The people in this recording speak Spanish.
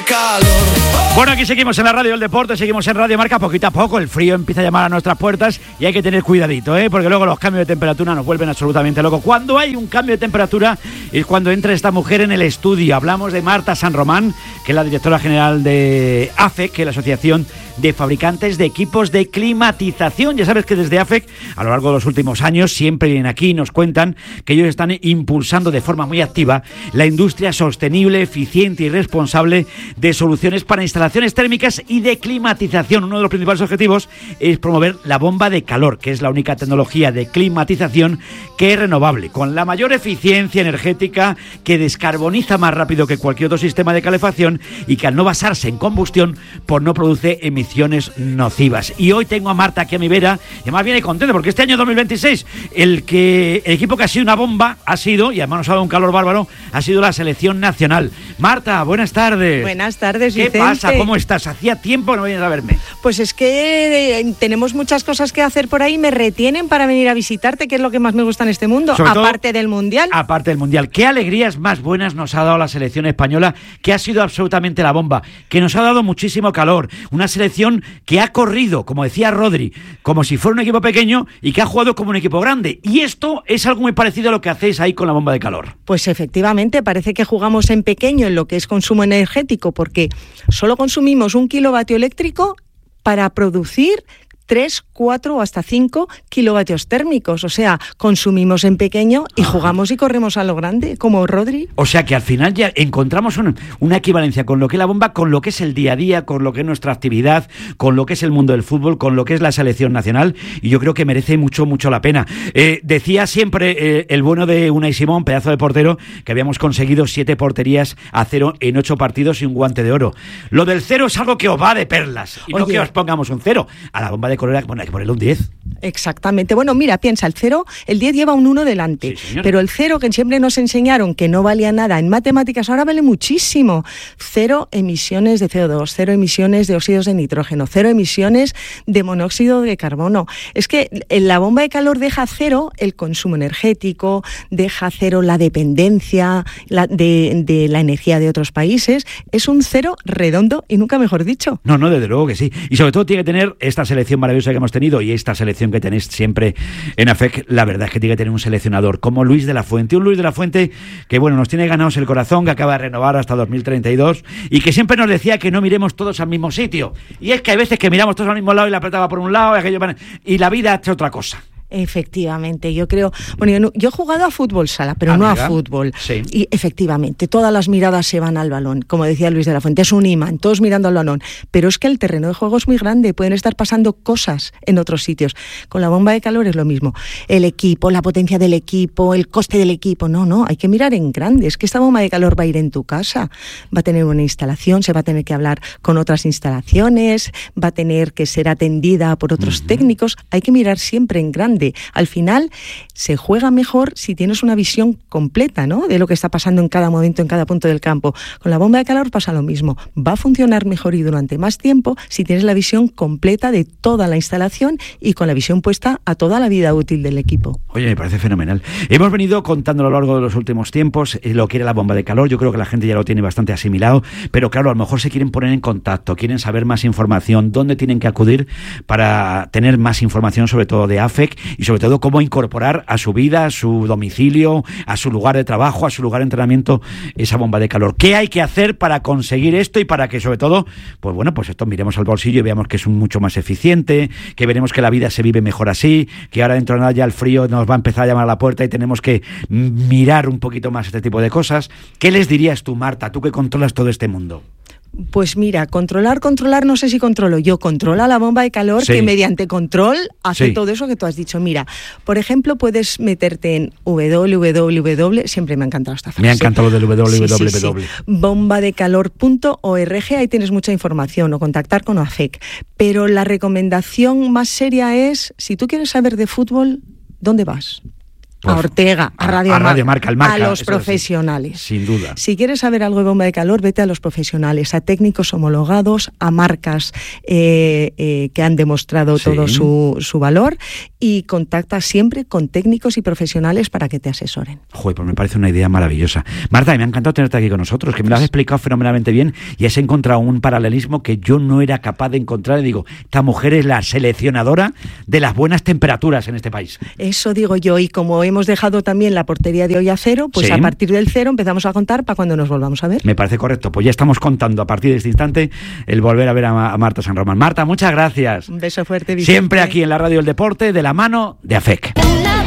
calor. Bueno, aquí seguimos en la Radio del Deporte, seguimos en Radio Marca. Poquito a poco el frío empieza a llamar a nuestras puertas y hay que tener cuidadito, porque luego los cambios de temperatura nos vuelven absolutamente locos. Cuando hay un cambio de temperatura es cuando entra esta mujer en el estudio. Hablamos de Marta San Román, que es la directora general de AFEC, que es la Asociación de Fabricantes de Equipos de Climatización. Ya sabes que desde AFEC, a lo largo de los últimos años, siempre vienen aquí y nos cuentan que ellos están impulsando de forma muy activa la industria sostenible, eficiente y responsable de soluciones para instalaciones térmicas y de climatización. Uno de los principales objetivos es promover la bomba de calor, que es la única tecnología de climatización que es renovable, con la mayor eficiencia energética, que descarboniza más rápido que cualquier otro sistema de calefacción y que al no basarse en combustión, pues no produce emisiones nocivas. Y hoy tengo a Marta aquí a mi vera, y además viene contenta porque este año 2026 el equipo que ha sido una bomba ha sido, y además nos ha dado un calor bárbaro, ha sido la selección nacional. Marta, buenas tardes. Buenas tardes, ¿Qué Vicente? pasa? ¿Cómo estás? Hacía tiempo que no vienes a verme. Pues es que tenemos muchas cosas que hacer por ahí, me retienen para venir a visitarte, que es lo que más me gusta en este mundo, Sobre todo, aparte del Mundial. Aparte del Mundial. ¿Qué alegrías más buenas nos ha dado la selección española, que ha sido absolutamente la bomba, que nos ha dado muchísimo calor? Una selección que ha corrido, como decía Rodri, como si fuera un equipo pequeño y que ha jugado como un equipo grande. Y esto es algo muy parecido a lo que hacéis ahí con la bomba de calor. Pues efectivamente, parece que jugamos en pequeño en lo que es consumo energético, porque solo consumimos 1 kilovatio eléctrico para producir 3, 4 o hasta 5 kilovatios térmicos. O sea, consumimos en pequeño y jugamos y corremos a lo grande, como Rodri. O sea que al final ya encontramos una equivalencia con lo que es la bomba, con lo que es el día a día, con lo que es nuestra actividad, con lo que es el mundo del fútbol, con lo que es la selección nacional, y yo creo que merece mucho, mucho la pena. Decía siempre el bueno de Unai Simón, pedazo de portero, que habíamos conseguido 7 porterías a 0 en 8 partidos y un guante de oro. Lo del 0 es algo que os va de perlas, y no que os pongamos un 0. A la bomba de color, bueno, hay que ponerle un 10. Exactamente. Bueno, mira, piensa, el 0, el 10 lleva un 1 delante, sí, pero el 0, que siempre nos enseñaron que no valía nada en matemáticas, ahora vale muchísimo. 0 emisiones de CO2, 0 emisiones de óxidos de nitrógeno, 0 emisiones de monóxido de carbono. Es que en la bomba de calor deja 0 el consumo energético, deja 0 la dependencia de la energía de otros países. Es un 0 redondo y nunca mejor dicho. No, desde luego que sí. Y sobre todo tiene que tener esta selección maravillosa que hemos tenido y esta selección que tenéis siempre en AFEC. La verdad es que tiene que tener un seleccionador como Luis de la Fuente. Un Luis de la Fuente que, bueno, nos tiene ganados el corazón, que acaba de renovar hasta 2032 y que siempre nos decía que no miremos todos al mismo sitio. Y es que hay veces que miramos todos al mismo lado y la pelota va por un lado y la vida hace otra cosa. Efectivamente, yo creo... Bueno, yo he jugado a fútbol sala, pero no a fútbol. Sí. Y efectivamente, todas las miradas se van al balón. Como decía Luis de la Fuente, es un imán, todos mirando al balón. Pero es que el terreno de juego es muy grande, pueden estar pasando cosas en otros sitios. Con la bomba de calor es lo mismo. El equipo, la potencia del equipo, el coste del equipo. No, hay que mirar en grande. Es que esta bomba de calor va a ir en tu casa. Va a tener una instalación, se va a tener que hablar con otras instalaciones, va a tener que ser atendida por otros técnicos. Hay que mirar siempre en grande. Al final se juega mejor si tienes una visión completa, ¿no?, de lo que está pasando en cada momento, en cada punto del campo. Con la bomba de calor pasa lo mismo. Va a funcionar mejor y durante más tiempo si tienes la visión completa de toda la instalación y con la visión puesta a toda la vida útil del equipo. Oye, me parece fenomenal. Hemos venido contando a lo largo de los últimos tiempos lo que era la bomba de calor. Yo creo que la gente ya lo tiene bastante asimilado, pero claro, a lo mejor se quieren poner en contacto, quieren saber más información, dónde tienen que acudir para tener más información, sobre todo de AFEC, y sobre todo cómo incorporar a su vida, a su domicilio, a su lugar de trabajo, a su lugar de entrenamiento, esa bomba de calor. ¿Qué hay que hacer para conseguir esto y para que, sobre todo, pues bueno, pues esto miremos al bolsillo y veamos que es mucho más eficiente, que veremos que la vida se vive mejor así, que ahora dentro de nada ya el frío nos va a empezar a llamar a la puerta y tenemos que mirar un poquito más este tipo de cosas? ¿Qué les dirías tú, Marta, tú que controlas todo este mundo? Pues mira, controlar, no sé si controlo yo. Controla la bomba de calor, sí, que mediante control hace todo eso que tú has dicho. Mira, por ejemplo, puedes meterte en www, siempre me ha encantado esta frase. Me ha encantado lo del www. Sí. Bombadecalor.org, ahí tienes mucha información, o contactar con AFEC. Pero la recomendación más seria es, si tú quieres saber de fútbol, ¿dónde vas? a Ortega, a Radio Marca, a los profesionales. Sin duda. Si quieres saber algo de bomba de calor, vete a los profesionales, a técnicos homologados, a marcas que han demostrado todo su valor, y contacta siempre con técnicos y profesionales para que te asesoren. Joder, pues me parece una idea maravillosa. Marta, me ha encantado tenerte aquí con nosotros, que me lo has explicado fenomenalmente bien y has encontrado un paralelismo que yo no era capaz de encontrar. Y digo, esta mujer es la seleccionadora de las buenas temperaturas en este país. Eso digo yo, y como hemos dejado también la portería de hoy a cero, pues a partir del 0 empezamos a contar para cuando nos volvamos a ver. Me parece correcto, pues ya estamos contando a partir de este instante el volver a ver a Marta San Román. Marta, muchas gracias. Un beso fuerte, Vicente. Siempre aquí en la Radio del Deporte, de la mano de AFEC.